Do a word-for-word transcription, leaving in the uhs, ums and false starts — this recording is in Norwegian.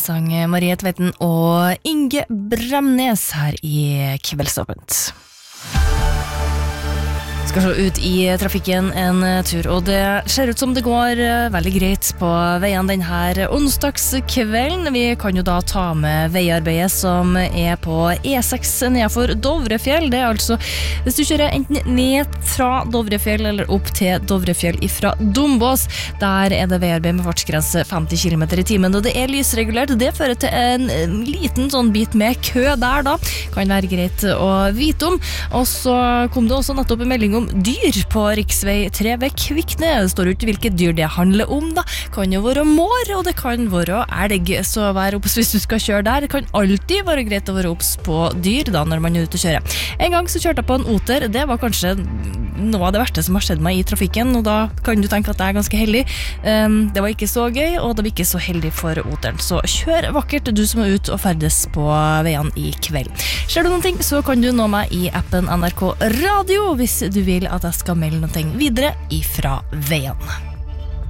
sang Marie Tveiten og Inge Bremnes her i Kveldsåpent. Skal se ut i trafikken en tur, og det ser ut som det går veldig greit på veien denne onsdagskvelden. Vi kan jo da ta med veiarbeidet som er på E seks nedfor Dovrefjell. Det er altså, hvis du kjører enten ned fra Dovrefjell eller opp til Dovrefjell ifra Dombås, der er det veiarbeid med fartsgrense femti kilometer i timen, og det er lysregulert. Det fører til en liten sånn bit med kø der da. Kan være greit å vite om. Og så kom det også nettopp en melding om dyr på riksvei tre ved Kvikne. Det står ut hvilke dyr det handler om da. Kan jo være mår, og det kan være elg, så vær opps hvis du skal kjøre der. Det kan alltid være greit å være opps på dyr da, når man er ute og kjører. En gang så kjørte jeg på en oter. Det var kanskje noe av det verste som har skjedd meg i trafikken, og da kan du tenke at det er ganske heldig. Um, det var ikke så gøy, og det var ikke så heldig for oteren. Så kjør vakkert, du som er ute og ferdes på veiene i kveld. Ser du noen ting, så kan du nå meg i appen N R K Radio hvis du vil at jeg skal melde noe videre ifra veien.